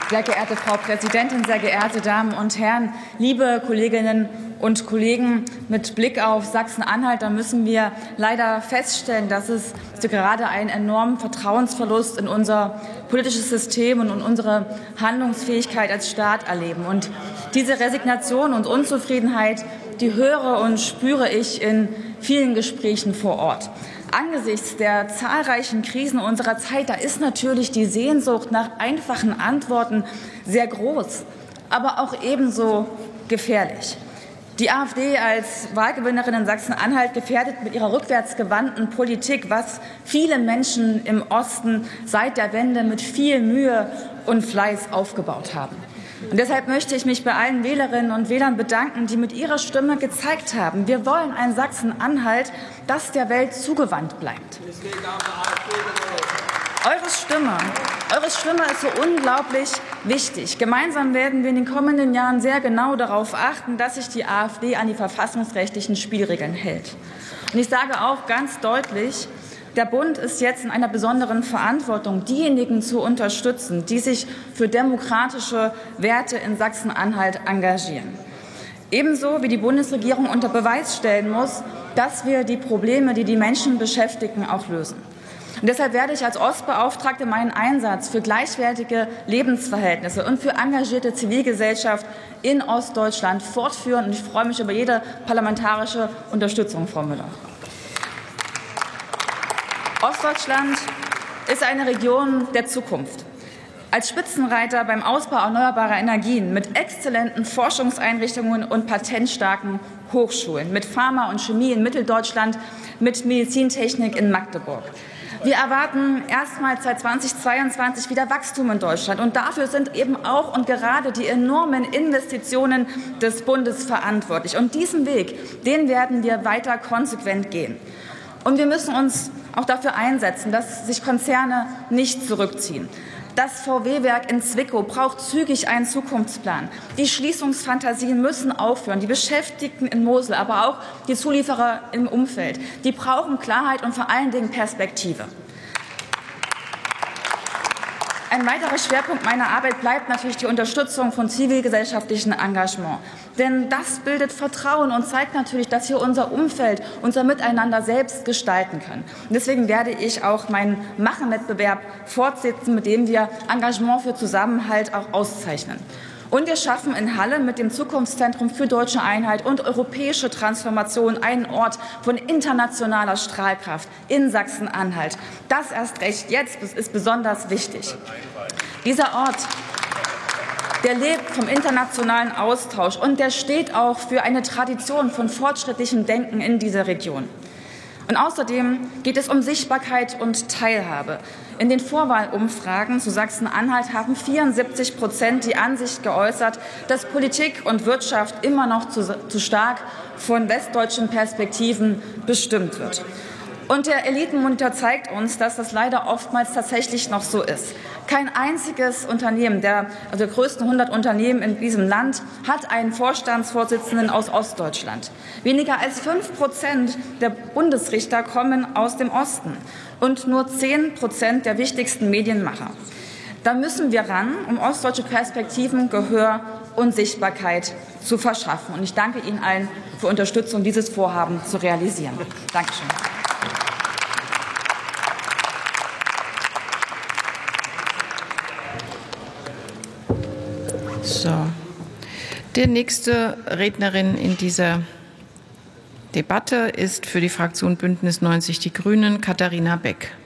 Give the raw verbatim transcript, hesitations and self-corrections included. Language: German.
Sehr geehrte Frau Präsidentin, sehr geehrte Damen und Herren, liebe Kolleginnen und Kollegen, mit Blick auf Sachsen-Anhalt, da müssen wir leider feststellen, dass es gerade einen enormen Vertrauensverlust in unser politisches System und in unsere Handlungsfähigkeit als Staat erleben. Und diese Resignation und Unzufriedenheit, die höre und spüre ich in vielen Gesprächen vor Ort. Angesichts der zahlreichen Krisen unserer Zeit, da ist natürlich die Sehnsucht nach einfachen Antworten sehr groß, aber auch ebenso gefährlich. Die AfD als Wahlgewinnerin in Sachsen-Anhalt gefährdet mit ihrer rückwärtsgewandten Politik, was viele Menschen im Osten seit der Wende mit viel Mühe und Fleiß aufgebaut haben. Und deshalb möchte ich mich bei allen Wählerinnen und Wählern bedanken, die mit ihrer Stimme gezeigt haben, wir wollen ein Sachsen-Anhalt, das der Welt zugewandt bleibt. Eure Stimme, eure Stimme ist so unglaublich wichtig. Gemeinsam werden wir in den kommenden Jahren sehr genau darauf achten, dass sich die AfD an die verfassungsrechtlichen Spielregeln hält. Und ich sage auch ganz deutlich, der Bund ist jetzt in einer besonderen Verantwortung, diejenigen zu unterstützen, die sich für demokratische Werte in Sachsen-Anhalt engagieren. Ebenso wie die Bundesregierung unter Beweis stellen muss, dass wir die Probleme, die die Menschen beschäftigen, auch lösen. Und deshalb werde ich als Ostbeauftragte meinen Einsatz für gleichwertige Lebensverhältnisse und für engagierte Zivilgesellschaft in Ostdeutschland fortführen. Und ich freue mich über jede parlamentarische Unterstützung, Frau Müller. Ostdeutschland ist eine Region der Zukunft. Als Spitzenreiter beim Ausbau erneuerbarer Energien mit exzellenten Forschungseinrichtungen und patentstarken Hochschulen, mit Pharma und Chemie in Mitteldeutschland, mit Medizintechnik in Magdeburg. Wir erwarten erstmals seit zweitausendzweiundzwanzig wieder Wachstum in Deutschland. Und dafür sind eben auch und gerade die enormen Investitionen des Bundes verantwortlich. Und diesen Weg, den werden wir weiter konsequent gehen. Und wir müssen uns auch dafür einsetzen, dass sich Konzerne nicht zurückziehen. Das V W-Werk in Zwickau braucht zügig einen Zukunftsplan. Die Schließungsfantasien müssen aufhören. Die Beschäftigten in Mosel, aber auch die Zulieferer im Umfeld, die brauchen Klarheit und vor allen Dingen Perspektive. Ein weiterer Schwerpunkt meiner Arbeit bleibt natürlich die Unterstützung von zivilgesellschaftlichem Engagement. Denn das bildet Vertrauen und zeigt natürlich, dass wir unser Umfeld, unser Miteinander selbst gestalten können. Und deswegen werde ich auch meinen Machenwettbewerb fortsetzen, mit dem wir Engagement für Zusammenhalt auch auszeichnen. Und wir schaffen in Halle mit dem Zukunftszentrum für deutsche Einheit und europäische Transformation einen Ort von internationaler Strahlkraft in Sachsen-Anhalt. Das erst recht jetzt ist besonders wichtig. Dieser Ort, der lebt vom internationalen Austausch und der steht auch für eine Tradition von fortschrittlichem Denken in dieser Region. Und außerdem geht es um Sichtbarkeit und Teilhabe. In den Vorwahlumfragen zu Sachsen-Anhalt haben vierundsiebzig Prozent die Ansicht geäußert, dass Politik und Wirtschaft immer noch zu, zu stark von westdeutschen Perspektiven bestimmt wird. Und der Elitenmonitor zeigt uns, dass das leider oftmals tatsächlich noch so ist. Kein einziges Unternehmen, der, also der größten hundert Unternehmen in diesem Land, hat einen Vorstandsvorsitzenden aus Ostdeutschland. Weniger als fünf Prozent der Bundesrichter kommen aus dem Osten und nur zehn Prozent der wichtigsten Medienmacher. Da müssen wir ran, um ostdeutsche Perspektiven, Gehör und Sichtbarkeit zu verschaffen. Und ich danke Ihnen allen für Unterstützung, dieses Vorhaben zu realisieren. Dankeschön. So, der nächste Rednerin in dieser Debatte ist für die Fraktion Bündnis neunzig Die Grünen Katharina Beck.